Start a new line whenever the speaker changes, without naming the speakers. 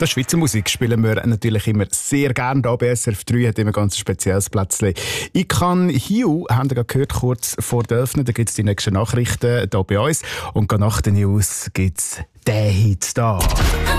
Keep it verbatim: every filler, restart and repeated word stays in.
Das Schweizer Musik spielen wir natürlich immer sehr gerne. Da bei S R F drei hat immer ein ganz spezielles Plätzchen. Ich kann Hiu, haben wir gerade gehört, kurz vor der Öffnung, da gibt es die nächsten Nachrichten hier bei uns. Und nach den News gibt es den Hit da.